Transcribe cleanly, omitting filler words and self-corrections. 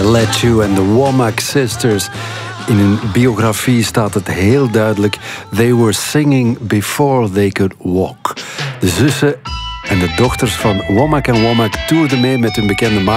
Let You en de Womack Sisters. In hun biografie staat het heel duidelijk. They were singing before they could walk. De zussen en de dochters van Womack en Womack toerden mee met hun bekende